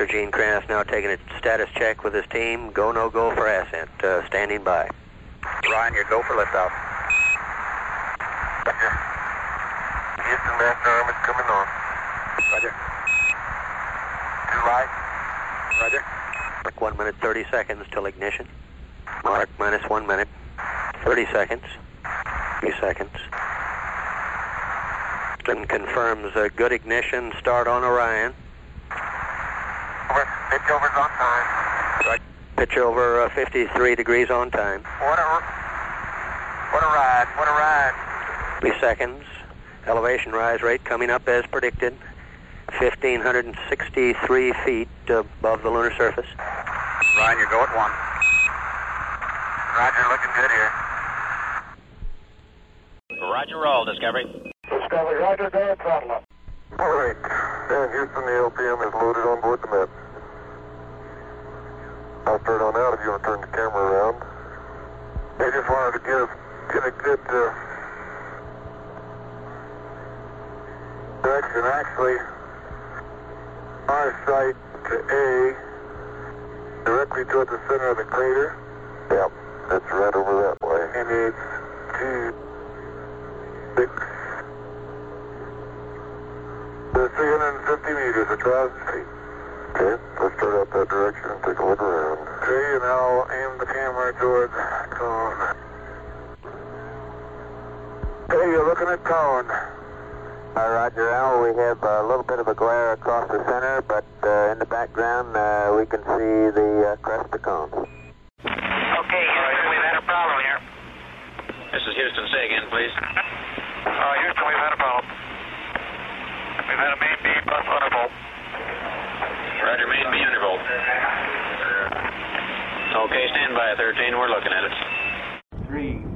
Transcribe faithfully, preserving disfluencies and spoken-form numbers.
Mister Gene Kranz now taking a status check with his team. Go, no go for ascent. Uh, standing by. Ryan, your go for liftoff. Roger. Houston, master arm is coming on. Roger. Two light. Roger. Mark one minute thirty seconds till ignition. Mark minus one minute. thirty seconds. Three seconds. And confirms a good ignition start on Orion. Over. Pitch over's on time. Right. Pitch over uh, fifty-three degrees on time. What a, what a ride. What a ride. Three seconds. Elevation rise rate coming up as predicted. one thousand five hundred sixty-three feet above the lunar surface. Ryan, your go at one. Roger, looking good here. Roger, roll, Discovery. Discovery, Roger, go ahead, throttle up. All right. Dan Houston, the L P M is loaded on board the Met. I'll start on out if you want to turn the camera around. I just wanted to get a, get a good uh, direction. Actually, our sight to A, directly toward the center of the crater. Yep, that's right over that way. And it's two, six, uh, three hundred fifty meters, a thousand feet. Okay, let's start out that direction and take a look around. Okay, and I'll aim the camera towards Cone. Okay, you're looking at Cone. Uh, Roger, Al, we have a little bit of a glare across the center, but uh, in the background uh, we can see the uh, crest of Cone. Okay, Houston, we've had a problem here. This is Houston. Say again, please. Uh, Houston, we've had a problem. We've had a main B plus undervolt. Roger, main B undervolt. Okay, stand by, thirteen. We're looking at it. Three.